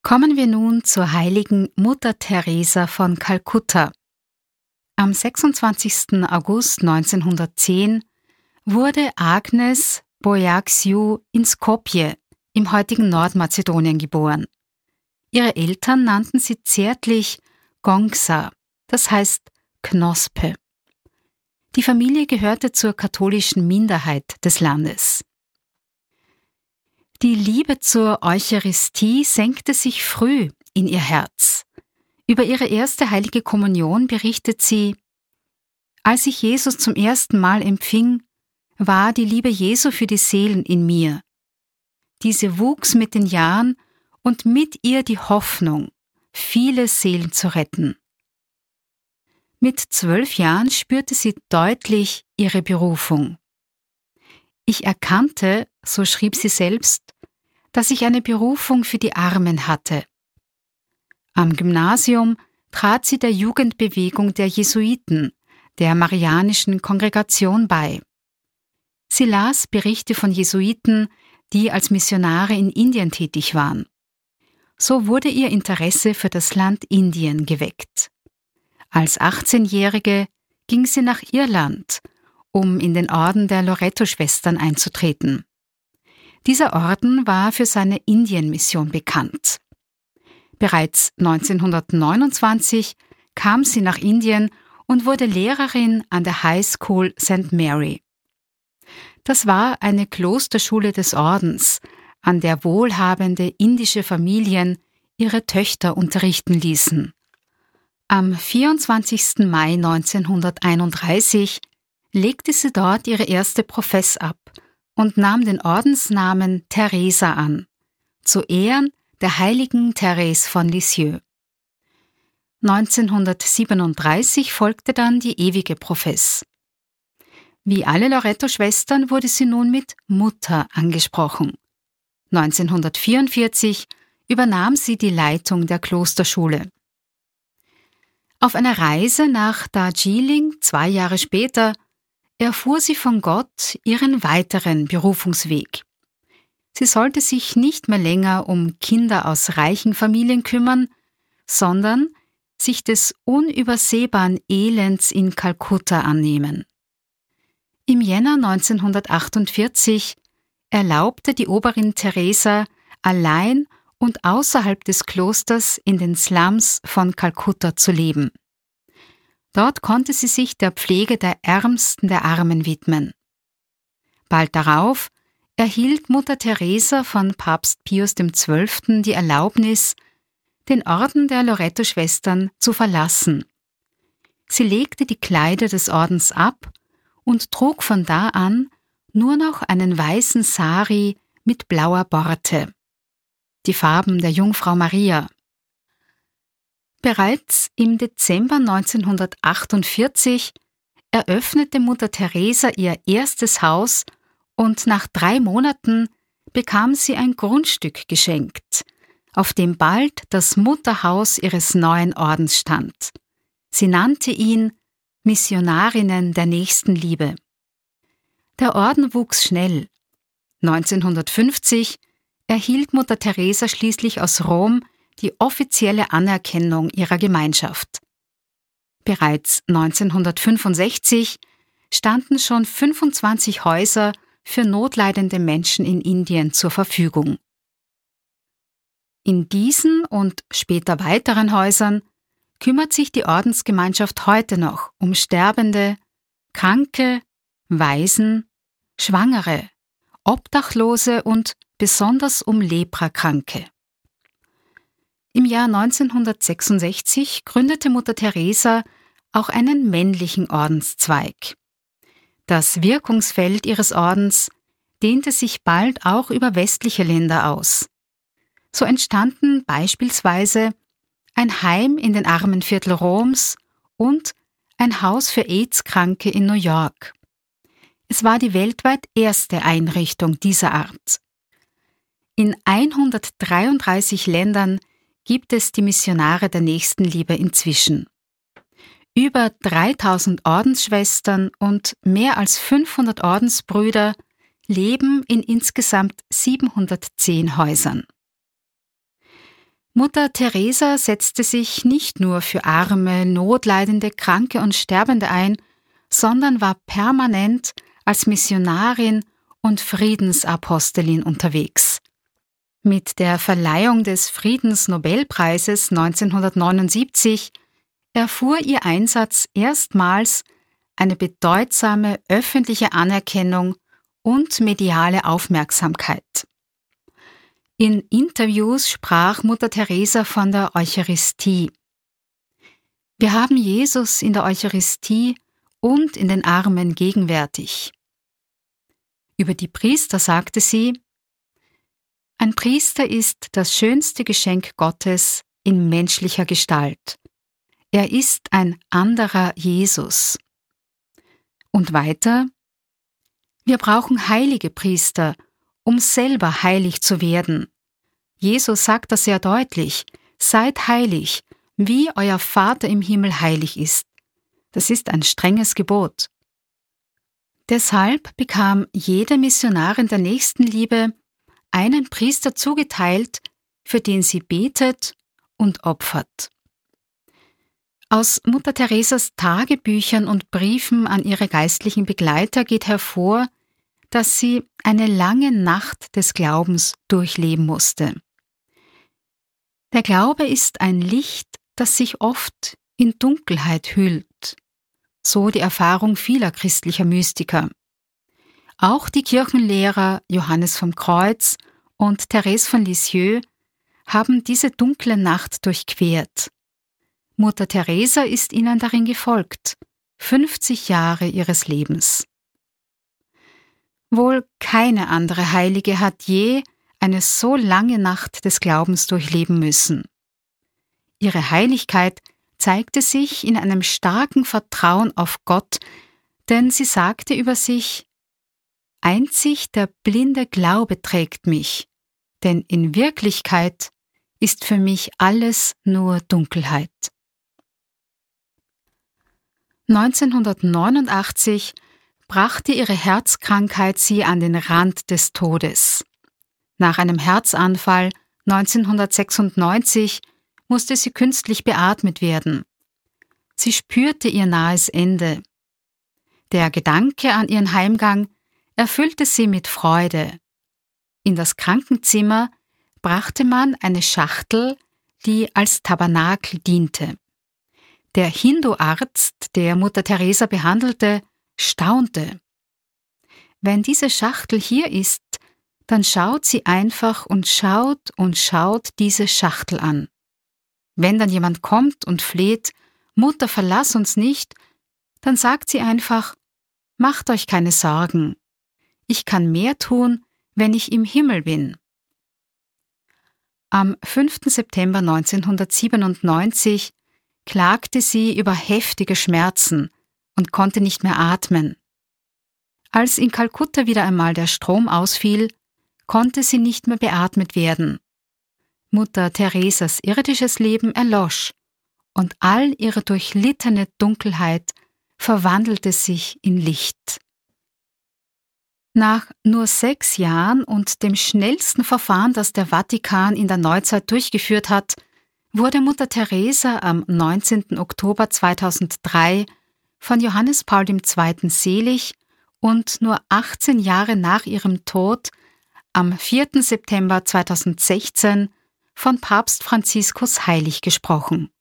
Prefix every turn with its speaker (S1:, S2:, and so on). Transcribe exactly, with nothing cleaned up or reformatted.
S1: Kommen wir nun zur heiligen Mutter Teresa von Kalkutta. Am sechsundzwanzigsten August neunzehnhundertzehn wurde Agnes Boiaxiou in Skopje im heutigen Nordmazedonien geboren. Ihre Eltern nannten sie zärtlich Gongsa, das heißt Knospe. Die Familie gehörte zur katholischen Minderheit des Landes. Die Liebe zur Eucharistie senkte sich früh in ihr Herz. Über ihre erste heilige Kommunion berichtet sie: Als ich Jesus zum ersten Mal empfing, war die Liebe Jesu für die Seelen in mir. Diese wuchs mit den Jahren und mit ihr die Hoffnung, viele Seelen zu retten. Mit zwölf Jahren spürte sie deutlich ihre Berufung. Ich erkannte, so schrieb sie selbst, dass ich eine Berufung für die Armen hatte. Am Gymnasium trat sie der Jugendbewegung der Jesuiten, der Marianischen Kongregation bei. Sie las Berichte von Jesuiten, die als Missionare in Indien tätig waren. So wurde ihr Interesse für das Land Indien geweckt. Als achtzehnjährige ging sie nach Irland, um in den Orden der Loretto-Schwestern einzutreten. Dieser Orden war für seine Indien-Mission bekannt. Bereits neunzehnhundertneunundzwanzig kam sie nach Indien und wurde Lehrerin an der High School Saint Mary. Das war eine Klosterschule des Ordens, an der wohlhabende indische Familien ihre Töchter unterrichten ließen. Am vierundzwanzigsten Mai neunzehnhunderteinunddreißig legte sie dort ihre erste Profess ab und nahm den Ordensnamen Teresa an, zu Ehren der heiligen Therese von Lisieux. neunzehnhundertsiebenunddreißig folgte dann die ewige Profess. Wie alle Loretto-Schwestern wurde sie nun mit Mutter angesprochen. neunzehnhundertvierundvierzig übernahm sie die Leitung der Klosterschule. Auf einer Reise nach Darjeeling, zwei Jahre später, erfuhr sie von Gott ihren weiteren Berufungsweg. Sie sollte sich nicht mehr länger um Kinder aus reichen Familien kümmern, sondern sich des unübersehbaren Elends in Kalkutta annehmen. Im Jänner neunzehnhundertachtundvierzig erlaubte die Oberin Teresa allein und außerhalb des Klosters in den Slums von Kalkutta zu leben. Dort konnte sie sich der Pflege der Ärmsten der Armen widmen. Bald darauf erhielt Mutter Teresa von Papst Pius der Zwölfte die Erlaubnis, den Orden der Loretto-Schwestern zu verlassen. Sie legte die Kleider des Ordens ab und trug von da an nur noch einen weißen Sari mit blauer Borte, die Farben der Jungfrau Maria. Bereits im Dezember neunzehnhundertachtundvierzig eröffnete Mutter Teresa ihr erstes Haus und nach drei Monaten bekam sie ein Grundstück geschenkt, auf dem bald das Mutterhaus ihres neuen Ordens stand. Sie nannte ihn Missionarinnen der Nächstenliebe. Der Orden wuchs schnell. neunzehnhundertfünfzig erhielt Mutter Teresa schließlich aus Rom die offizielle Anerkennung ihrer Gemeinschaft. Bereits neunzehnhundertfünfundsechzig standen schon fünfundzwanzig Häuser für notleidende Menschen in Indien zur Verfügung. In diesen und später weiteren Häusern kümmert sich die Ordensgemeinschaft heute noch um Sterbende, Kranke, Waisen, Schwangere, Obdachlose und besonders um Leprakranke. Im Jahr neunzehnhundertsechsundsechzig gründete Mutter Teresa auch einen männlichen Ordenszweig. Das Wirkungsfeld ihres Ordens dehnte sich bald auch über westliche Länder aus. So entstanden beispielsweise ein Heim in den Armenviertel Roms und ein Haus für AIDS-Kranke in New York. Es war die weltweit erste Einrichtung dieser Art. In hundertdreiunddreißig Ländern gibt es die Missionare der Nächstenliebe inzwischen. Über dreitausend Ordensschwestern und mehr als fünfhundert Ordensbrüder leben in insgesamt siebenhundertzehn Häusern. Mutter Teresa setzte sich nicht nur für arme, notleidende, Kranke und Sterbende ein, sondern war permanent als Missionarin und Friedensapostelin unterwegs. Mit der Verleihung des Friedensnobelpreises neunzehnhundertneunundsiebzig erfuhr ihr Einsatz erstmals eine bedeutsame öffentliche Anerkennung und mediale Aufmerksamkeit. In Interviews sprach Mutter Teresa von der Eucharistie. Wir haben Jesus in der Eucharistie und in den Armen gegenwärtig. Über die Priester sagte sie: Ein Priester ist das schönste Geschenk Gottes in menschlicher Gestalt. Er ist ein anderer Jesus. Und weiter: Wir brauchen heilige Priester, um selber heilig zu werden. Jesus sagt das sehr deutlich: Seid heilig, wie euer Vater im Himmel heilig ist. Das ist ein strenges Gebot. Deshalb bekam jede Missionarin der Nächstenliebe einen Priester zugeteilt, für den sie betet und opfert. Aus Mutter Teresas Tagebüchern und Briefen an ihre geistlichen Begleiter geht hervor, dass sie eine lange Nacht des Glaubens durchleben musste. Der Glaube ist ein Licht, das sich oft in Dunkelheit hüllt, so die Erfahrung vieler christlicher Mystiker. Auch die Kirchenlehrer Johannes vom Kreuz und Therese von Lisieux haben diese dunkle Nacht durchquert. Mutter Teresa ist ihnen darin gefolgt, fünfzig Jahre ihres Lebens. Wohl keine andere Heilige hat je eine so lange Nacht des Glaubens durchleben müssen. Ihre Heiligkeit zeigte sich in einem starken Vertrauen auf Gott, denn sie sagte über sich: Einzig der blinde Glaube trägt mich, denn in Wirklichkeit ist für mich alles nur Dunkelheit. neunzehnhundertneunundachtzig brachte ihre Herzkrankheit sie an den Rand des Todes. Nach einem Herzanfall neunzehnhundertsechsundneunzig musste sie künstlich beatmet werden. Sie spürte ihr nahes Ende. Der Gedanke an ihren Heimgang erfüllte sie mit Freude. In das Krankenzimmer brachte man eine Schachtel, die als Tabernakel diente. Der Hindu-Arzt, der Mutter Teresa behandelte, staunte. Wenn diese Schachtel hier ist, dann schaut sie einfach und schaut und schaut diese Schachtel an. Wenn dann jemand kommt und fleht: Mutter, verlass uns nicht, dann sagt sie einfach: Macht euch keine Sorgen. Ich kann mehr tun, wenn ich im Himmel bin. Am fünften September neunzehnhundertsiebenundneunzig klagte sie über heftige Schmerzen und konnte nicht mehr atmen. Als in Kalkutta wieder einmal der Strom ausfiel, konnte sie nicht mehr beatmet werden. Mutter Teresas irdisches Leben erlosch und all ihre durchlittene Dunkelheit verwandelte sich in Licht. Nach nur sechs Jahren und dem schnellsten Verfahren, das der Vatikan in der Neuzeit durchgeführt hat, wurde Mutter Teresa am neunzehnten Oktober zweitausenddrei von Johannes Paul der Zweite selig und nur achtzehn Jahre nach ihrem Tod am vierten September zweitausendsechzehn von Papst Franziskus heilig gesprochen.